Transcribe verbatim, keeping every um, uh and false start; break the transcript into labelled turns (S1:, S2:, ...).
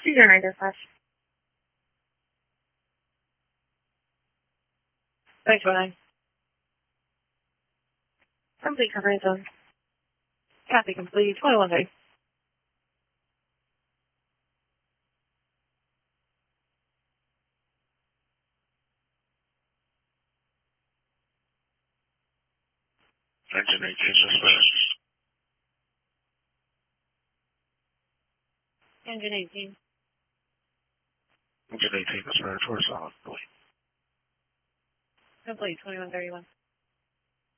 S1: Senior nine dispatch. Thanks, nine. Complete coverage zone. Copy complete. twenty-one thirty.
S2: Engine eighteen dispatch.
S1: Engine eighteen.
S2: Engine eighteen dispatch. Where's solid?
S1: Complete. twenty-one thirty-one.